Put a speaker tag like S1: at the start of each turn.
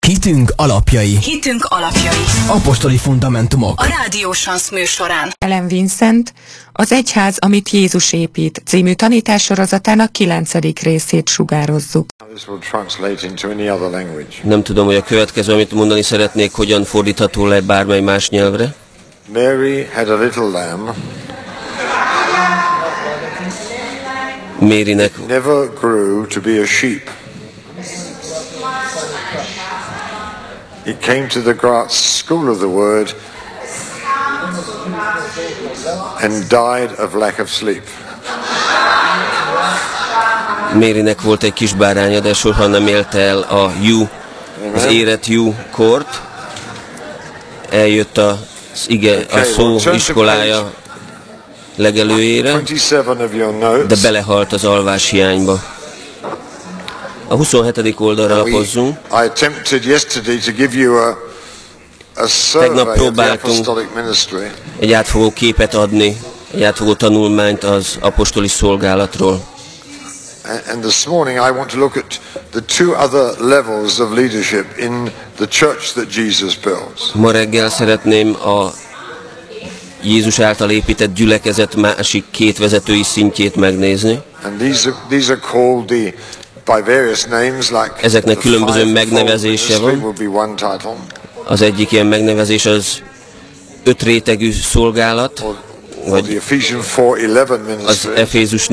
S1: Hitünk alapjai.
S2: Hitünk alapjai.
S1: Apostoli fundamentumok.
S2: A Rádió Sansz műsorán.
S3: Ellen Vincent az Egyház, amit Jézus épít című tanítássorozatának 9. részét sugározzuk.
S4: Nem tudom, hogy a következő, amit mondani szeretnék, hogyan fordítható le bármely más nyelvre.
S5: Mary had a little lamb.
S4: Marynek
S5: Never grew to be a sheep. It came to the Graz School of the Word and died of lack of sleep.
S4: Marynek volt egy kis báránya, de soha nem élte el az érett jú kort. Eljött az ige, a szó iskolája legelőjére, de belehalt az alvás hiányba. A 27. oldalra lapozzunk. Tegnap próbáltunk egy átfogó képet adni, egy átfogó tanulmányt az apostoli szolgálatról.
S5: And this morning I want to look at the two other levels of leadership in the church that Jesus built.
S4: Ma reggel szeretném a Jézus által épített gyülekezet másik két vezetői szintjét megnézni.
S5: And these are called by various names, like
S4: ezeknek különböző megnevezése van. Az egyik ilyen megnevezés az 5 rétegű szolgálat, vagy az Efézus